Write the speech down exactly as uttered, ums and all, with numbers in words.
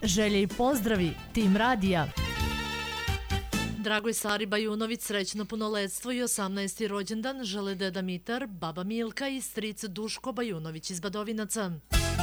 Želje i pozdravi, Tim Radija. Dragoj Sari Bajunović srećno punoletstvo i osamnaesti rođendan žele deda Mitar, baba Milka i stric Duško Bajunović iz Badovinaca.